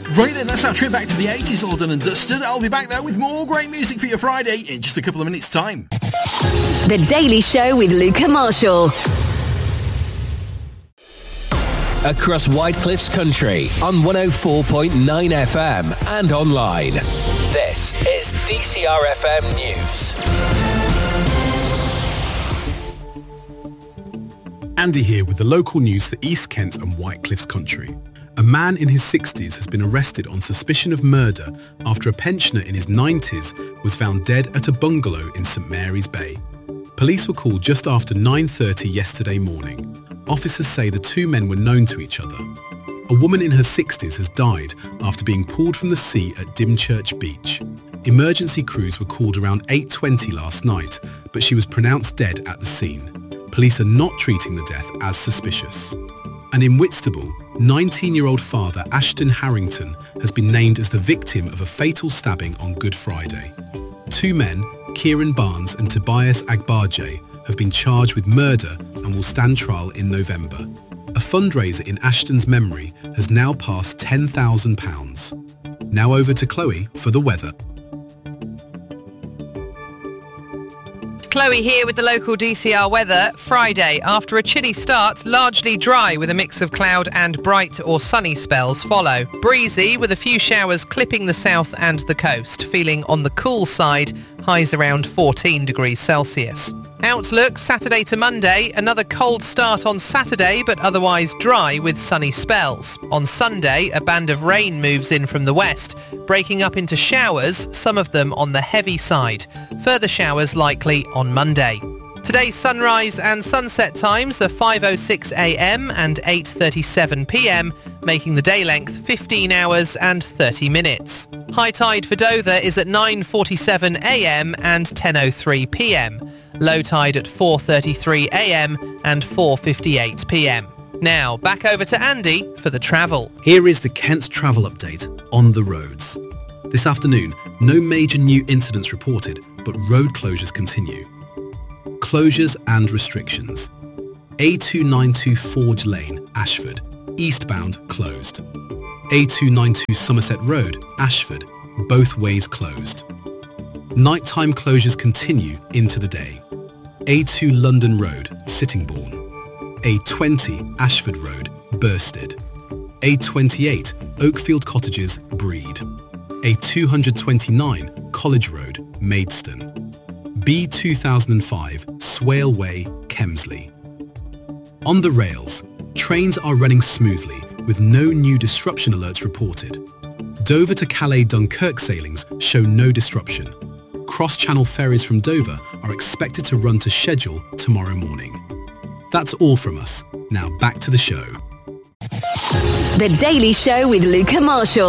Right then, that's our trip back to the 80s all done and dusted. I'll be back there with more great music for your Friday in just a couple of minutes' time. The Daily Show with Luca Marshall. Across Whitecliff's country on 104.9 FM and online. This is DCR FM News. Andy here with the local news for East Kent and Whitecliff's country. A man in his 60s has been arrested on suspicion of murder after a pensioner in his 90s was found dead at a bungalow in St Mary's Bay. Police were called just after 9:30 yesterday morning. Officers say the two men were known to each other. A woman in her 60s has died after being pulled from the sea at Dymchurch Beach. Emergency crews were called around 8:20 last night, but she was pronounced dead at the scene. Police are not treating the death as suspicious. And in Whitstable, 19-year-old father Ashton Harrington has been named as the victim of a fatal stabbing on Good Friday. Two men, Kieran Barnes and Tobias Agbaje, have been charged with murder and will stand trial in November. A fundraiser in Ashton's memory has now passed £10,000. Now over to Chloe for the weather. Chloe here with the local DCR weather. Friday, after a chilly start, largely dry with a mix of cloud and bright or sunny spells follow. Breezy with a few showers clipping the south and the coast. Feeling on the cool side, highs around 14 degrees Celsius. Outlook, Saturday to Monday, another cold start on Saturday but otherwise dry with sunny spells. On Sunday, a band of rain moves in from the west, breaking up into showers, some of them on the heavy side. Further showers likely on Monday. Today's sunrise and sunset times are 5:06 a.m. and 8:37 p.m, making the day length 15 hours and 30 minutes. High tide for Dover is at 9:47 a.m. and 10:03 p.m. Low tide at 4:33 a.m. and 4:58 p.m. Now, back over to Andy for the travel. Here is the Kent travel update on the roads. This afternoon, no major new incidents reported, but road closures continue. Closures and restrictions. A292 Forge Lane, Ashford, eastbound closed. A292 Somerset Road, Ashford, both ways closed. Nighttime closures continue into the day. A2 London Road, Sittingbourne. A20 Ashford Road, Bursted. A28 Oakfield Cottages, Breed. A229 College Road, Maidstone. B2005 Swale Way, Kemsley. On the rails, trains are running smoothly with no new disruption alerts reported. Dover to Calais Dunkirk sailings show no disruption. Cross-channel ferries from Dover are expected to run to schedule tomorrow morning. That's all from us. Now back to the show. The Daily Show with Luca Marshall.